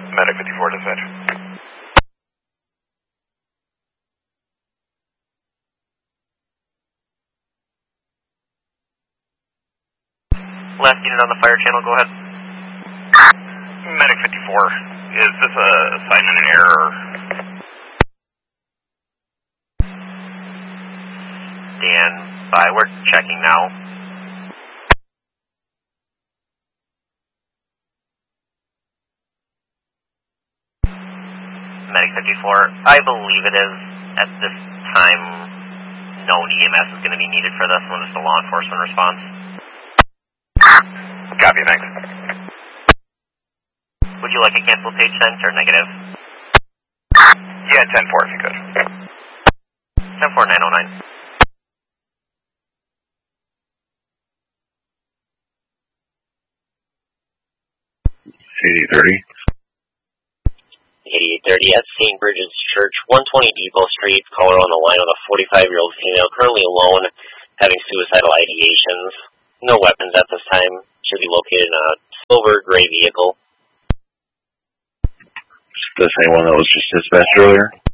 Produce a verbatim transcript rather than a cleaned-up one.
Medic fifty-four, dispatch. Last unit on the fire channel, go ahead. Medic fifty-four, is this a assignment in error? Stand by, we're checking now. Medic fifty-four, I believe it is. At this time, no E M S is going to be needed for this one, just a law enforcement response. Copy, thanks. Would you like a cancel page sent or negative? Yeah, ten four if you could. ten four nine oh nine. eighty thirty. eighty-eight thirty at Saint Bridget's Church, one twenty Depot Street. Caller on the line with a forty-five-year-old female, currently alone, having suicidal ideations. No weapons at this time. Should be located in a silver gray vehicle. The same one that was just dispatched earlier?